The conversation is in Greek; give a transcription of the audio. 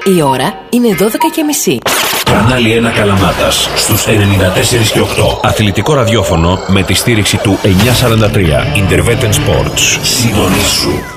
Η ώρα είναι 12:30. Κανάλι 1 Καλαμάτας στους 94 και 8. Αθλητικό ραδιόφωνο με τη στήριξη του 943 Interveten Sports. Συντονίσου.